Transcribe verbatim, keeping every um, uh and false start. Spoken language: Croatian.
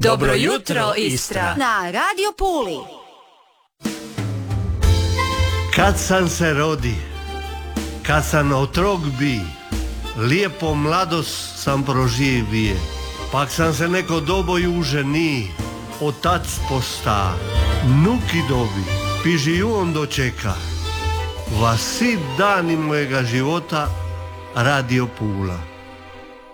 Dobro jutro, Istra. Na Radio Puli. Kad sam se rodi, kad sam otrok bi, lijepo mladost sam proživije. Pak sam se neko dobo ju ženi, otac posta, nuki dobi, piži on dočeka. Vasi dani mojega života Radio Pula.